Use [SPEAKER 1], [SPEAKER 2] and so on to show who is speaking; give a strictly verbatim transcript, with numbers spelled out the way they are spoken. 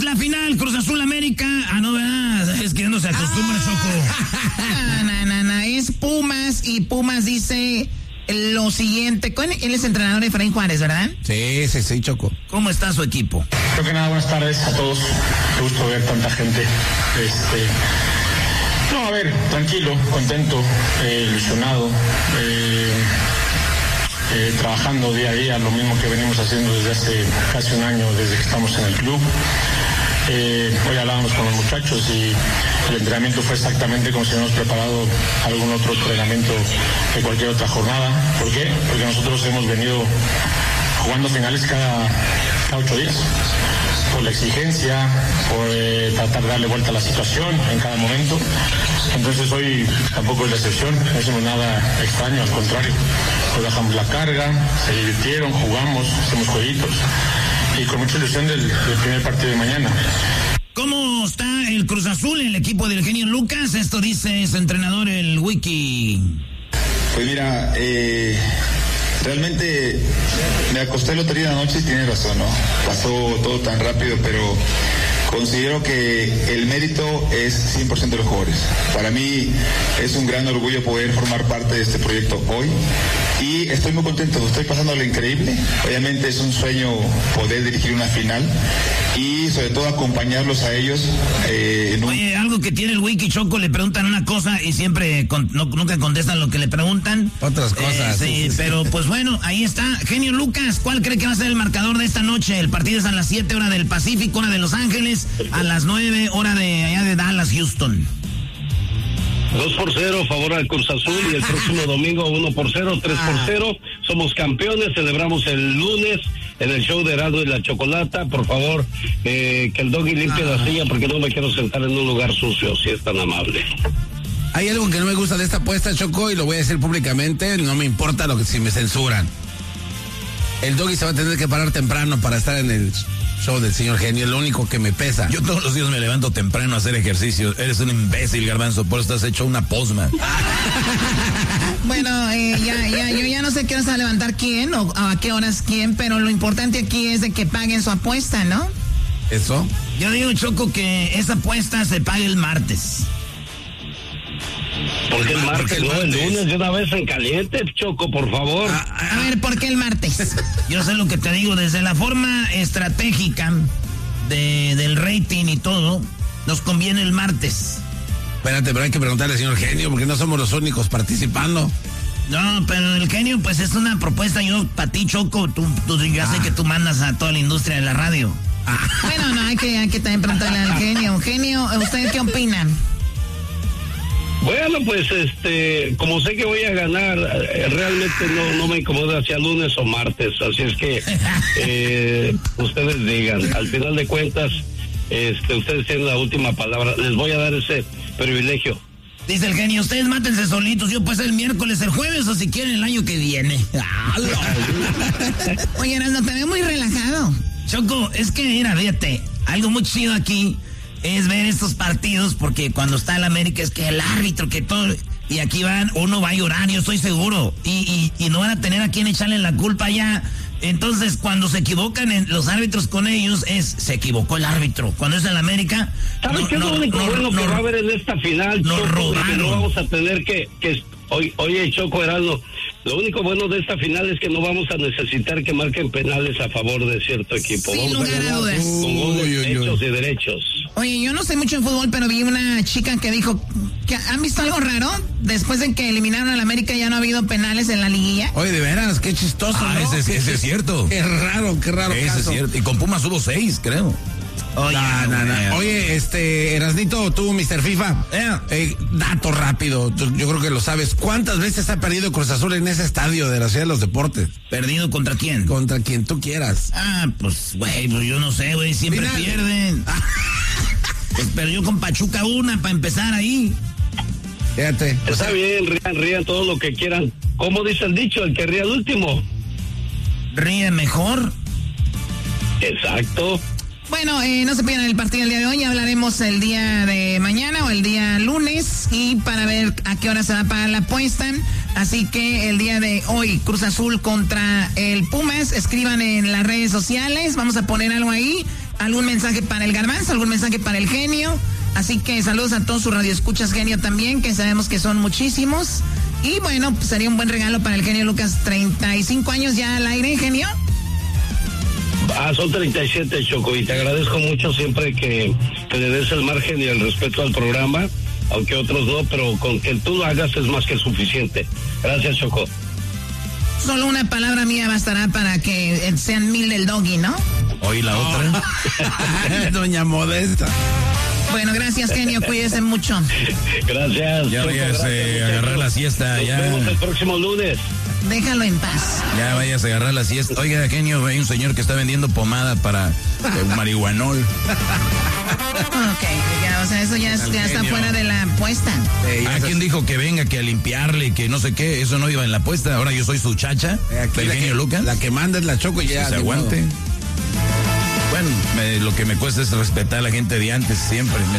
[SPEAKER 1] la final, Cruz Azul América. Ah, no, ¿verdad? Es que no se acostumbra, ah. Choco.
[SPEAKER 2] No, no, no, no, es Pumas y Pumas dice lo siguiente. Él es entrenador de Efraín Juárez, ¿verdad?
[SPEAKER 3] Sí, sí, sí, Choco.
[SPEAKER 1] ¿Cómo está su equipo?
[SPEAKER 4] Creo que nada, buenas tardes a todos. Qué gusto ver tanta gente. Este... No, a ver, tranquilo, contento, eh, ilusionado, eh, eh, trabajando día a día, lo mismo que venimos haciendo desde hace casi un año, desde que estamos en el club. Eh, hoy hablábamos con los muchachos y el entrenamiento fue exactamente como si hubiéramos preparado algún otro entrenamiento de cualquier otra jornada. ¿Por qué? Porque nosotros hemos venido jugando finales cada, cada ocho días. Por la exigencia, por eh, tratar de darle vuelta a la situación en cada momento. Entonces hoy tampoco es la excepción, no hicimos nada extraño, al contrario. Hoy bajamos la carga, se divirtieron, jugamos, hacemos jueguitos y con mucha ilusión del, del primer partido de mañana.
[SPEAKER 1] ¿Cómo está el Cruz Azul, el equipo del genio Lucas? Esto dice su entrenador, el Wiki.
[SPEAKER 5] Pues mira, eh... realmente me acosté el otro día de la noche y tiene razón, ¿no? Pasó todo tan rápido, pero considero que el mérito es cien por ciento de los jugadores. Para mí es un gran orgullo poder formar parte de este proyecto hoy y estoy muy contento, estoy pasando lo increíble. Obviamente es un sueño poder dirigir una final y sobre todo acompañarlos a ellos. Eh, en un...
[SPEAKER 1] Oye, algo que tiene el Wiki, Choco, le preguntan una cosa y siempre con, no, nunca contestan lo que le preguntan.
[SPEAKER 3] Otras cosas.
[SPEAKER 1] Eh, sí, sí, pero pues bueno, ahí está. Genio Lucas, ¿cuál cree que va a ser el marcador de esta noche? El partido es a las siete, hora del Pacífico, hora de Los Ángeles, a las nueve, hora de allá de Dallas, Houston.
[SPEAKER 6] dos por cero, favor al Cruz Azul, y el próximo domingo uno por cero, tres por cero. Somos campeones, celebramos el lunes en el show de Heraldo y la Chocolata. Por favor, eh, que el doggy limpie la silla porque no me quiero sentar en un lugar sucio, si es tan amable.
[SPEAKER 3] Hay algo que no me gusta de esta apuesta, Choco, y lo voy a decir públicamente, no me importa lo que si me censuran. El doggy se va a tener que parar temprano para estar en el show del señor Genio, es lo único que me pesa.
[SPEAKER 1] Yo todos los días me levanto temprano a hacer ejercicio. Eres un imbécil, Garbanzo, por eso estás hecho una posma.
[SPEAKER 2] Bueno, eh, ya, ya, yo ya no sé qué hora se va a levantar quién o a qué horas quién, pero lo importante aquí es de que paguen su apuesta, ¿no?
[SPEAKER 3] ¿Eso?
[SPEAKER 1] Yo digo, Choco, que esa apuesta se pague el martes.
[SPEAKER 6] Porque el martes, el no, martes. El lunes de una vez en caliente, Choco, por favor.
[SPEAKER 2] A, a, a ver, ¿por qué el martes?
[SPEAKER 1] Yo sé lo que te digo, desde la forma estratégica de, del rating y todo, nos conviene el martes.
[SPEAKER 3] Espérate, pero hay que preguntarle al señor Genio, porque no somos los únicos participando.
[SPEAKER 1] No, pero el Genio, pues es una propuesta, yo, para ti, Choco, tú, tú ya ah. sé que tú mandas a toda la industria de la radio.
[SPEAKER 2] Ah. Bueno, no, hay que, hay que también preguntarle al Genio. Genio, ¿ustedes qué opinan?
[SPEAKER 6] Bueno, pues este, como sé que voy a ganar, realmente no, no me incomoda hacia lunes o martes, así es que eh, ustedes digan, al final de cuentas, este, ustedes tienen la última palabra, les voy a dar ese privilegio.
[SPEAKER 1] Dice el Genio, ustedes mátense solitos, yo pues el miércoles, el jueves o si quieren el año que viene.
[SPEAKER 2] Oye, no te veo muy relajado.
[SPEAKER 1] Choco, es que mira, fíjate, algo muy chido aquí es ver estos partidos, porque cuando está el América es que el árbitro, que todo, y aquí van, uno va a llorar, yo estoy seguro, y, y, y no van a tener a quien echarle la culpa ya. Entonces, cuando se equivocan en los árbitros con ellos, es, se equivocó el árbitro. Cuando es el América,
[SPEAKER 6] ¿sabes no, qué es lo único no, bueno no, que va a haber en esta final,
[SPEAKER 1] Choco?
[SPEAKER 6] Que no vamos a tener que, que oye, oye, Choco, Heraldo, lo único bueno de esta final es que no vamos a necesitar que marquen penales a favor de cierto equipo.
[SPEAKER 2] Sin
[SPEAKER 6] vamos
[SPEAKER 2] lugar a dudas.
[SPEAKER 6] Con goles hechos y derechos.
[SPEAKER 2] Oye, yo no sé mucho en fútbol, pero vi una chica que dijo que ¿han visto algo raro? Después de que eliminaron al América ya no ha habido penales en la liguilla.
[SPEAKER 3] Oye, de veras, qué chistoso,
[SPEAKER 1] ah,
[SPEAKER 3] ¿no?
[SPEAKER 1] ese, ese es cierto.
[SPEAKER 3] Qué raro, qué raro
[SPEAKER 1] Ese
[SPEAKER 3] caso.
[SPEAKER 1] es cierto. Y con Pumas hubo seis, creo.
[SPEAKER 3] Oye, no, no, no. Oye, este, Erasnito, tú, mister FIFA, eh, eh, dato rápido, yo, yo creo que lo sabes. ¿Cuántas veces ha perdido Cruz Azul en ese estadio de la Ciudad de los Deportes?
[SPEAKER 1] ¿Perdido contra quién?
[SPEAKER 3] Contra quien tú quieras.
[SPEAKER 1] Ah, pues, güey, pues yo no sé, güey, siempre Final. pierden. Pues perdió con Pachuca una para empezar ahí.
[SPEAKER 3] Fíjate.
[SPEAKER 6] Está o sea, bien, rían, rían todo lo que quieran. ¿Cómo dice el dicho? El que ríe al último.
[SPEAKER 1] ¿Ríe mejor?
[SPEAKER 6] Exacto.
[SPEAKER 2] Bueno, eh, no se pierdan el partido el día de hoy, hablaremos el día de mañana o el día lunes y para ver a qué hora se va a pagar la apuesta. Así que el día de hoy, Cruz Azul contra el Pumas, escriban en las redes sociales, vamos a poner algo ahí, algún mensaje para el Garbanzo, algún mensaje para el Genio. Así que saludos a todos sus radioescuchas, Genio, también, que sabemos que son muchísimos. Y bueno, pues sería un buen regalo para el Genio Lucas, treinta y cinco años ya al aire, Genio.
[SPEAKER 6] Ah, son treinta y siete, Choco, y te agradezco mucho siempre que, que le des el margen y el respeto al programa, aunque otros no, pero con que tú lo hagas es más que suficiente. Gracias, Choco.
[SPEAKER 2] Solo una palabra mía bastará para que sean mil del Doggy, ¿no?
[SPEAKER 1] Hoy la otra.
[SPEAKER 3] Doña Modesta.
[SPEAKER 2] Bueno, gracias, Genio, cuídese mucho.
[SPEAKER 6] Gracias.
[SPEAKER 1] Ya vayas a agarrar la siesta.
[SPEAKER 6] Nos
[SPEAKER 1] ya.
[SPEAKER 6] vemos el próximo lunes.
[SPEAKER 2] Déjalo en paz.
[SPEAKER 1] Ya vayas a agarrar la siesta. Oiga, Genio, hay un señor que está vendiendo pomada para eh, marihuanol.
[SPEAKER 2] Ok, ya, o sea, eso ya, ya está fuera de la apuesta.
[SPEAKER 3] Eh,
[SPEAKER 1] ¿A quién dijo que venga, que a limpiarle, que no sé qué? Eso no iba en la apuesta. Ahora yo soy su chacha,
[SPEAKER 3] Eh, aquí
[SPEAKER 1] del
[SPEAKER 3] la
[SPEAKER 1] Genio
[SPEAKER 3] que-
[SPEAKER 1] Lucas.
[SPEAKER 3] La que manda es la Choco y ya.
[SPEAKER 1] Que se
[SPEAKER 3] ni
[SPEAKER 1] aguante.
[SPEAKER 3] modo.
[SPEAKER 1] Bueno, me- lo que me cuesta es respetar a la gente de antes siempre. Me